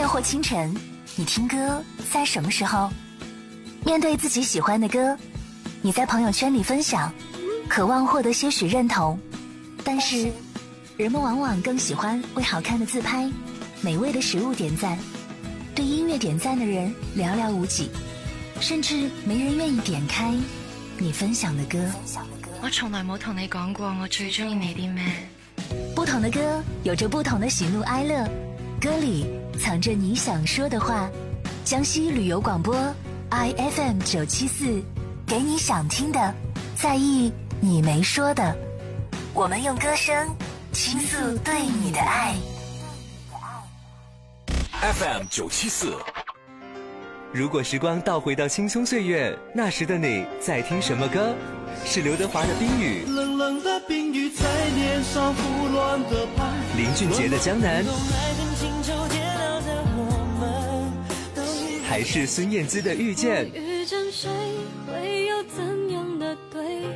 夜或清晨，你听歌在什么时候？面对自己喜欢的歌，你在朋友圈里分享，渴望获得些许认同，但是人们往往更喜欢为好看的自拍、美味的食物点赞，对音乐点赞的人寥寥无几，甚至没人愿意点开你分享的歌。 我從來冇同你講過我最中意你啲咩。 不同的歌有着不同的喜怒哀樂，歌裡藏着你想說的話。江西旅遊廣播 IFM 974，給你想聽的，在意你沒說的。我們用歌聲傾訴對你的愛。 FM 974。 如果時光倒回到青蔥歲月，那時的你在聽什麼歌？是劉德華的《冰雨》， 冷冷的冰雨在臉上胡亂的拍， 林俊傑的《江南》，還是孫燕姿的《遇見》？ 遇見誰會有怎樣的對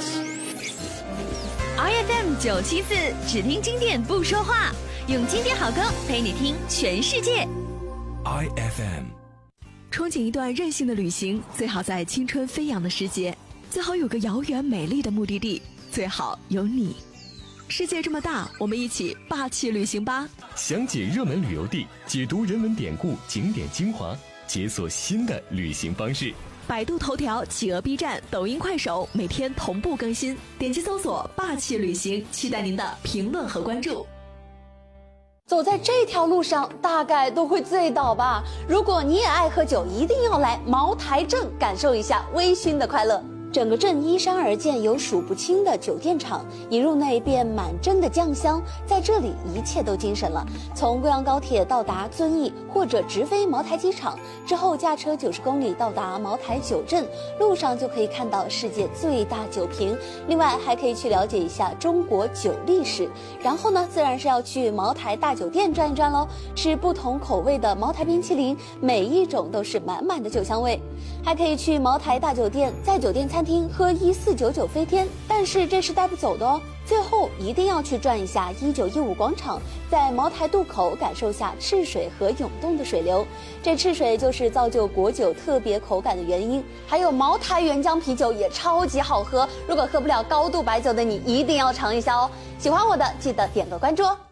白 ？IFM 974，只聽經典不說話，用經典好歌陪你聽全世界。 IFM。 憧憬一段任性的旅行，最好在青春飛揚的時節，最好有個遙遠美麗的目的地，最好有你。世界這麼大，我們一起霸氣旅行吧！ 詳解熱門旅遊地，解讀人文典故、景點精華，解鎖新的旅行方式。 百度頭條、企鵝 B 站、抖音快手每天同步更新，點擊搜索霸氣旅行，期待您的評論和關注。 走在這條路上，大概都會醉倒吧。如果你也愛喝酒，一定要來茅台鎮感受一下微醺的快樂。整個鎮依山而建，有數不清的酒店廠，一入內便滿鎮的醬香。在這裡，一切都精神了。從貴陽高鐵到達遵義，或者直飛茅台機場，之後駕車90公里到達茅台酒鎮，路上就可以看到世界最大酒瓶。另外，還可以去了解一下中國酒歷史。然後呢，自然是要去茅台大酒店轉一轉嘍，吃不同口味的茅台冰淇淋，每一種都是滿滿的酒香味。還可以去茅台大酒店，在酒店餐廳喝1499飛天，但是這是帶不走的哦。最後一定要去轉一下1915廣場，在茅台渡口感受下赤水河湧動的水流，這赤水就是造就果酒特別口感的原因。還有茅台原漿啤酒也超級好喝，如果喝不了高度白酒的你，一定要嘗一下哦。喜歡我的記得點個關注哦。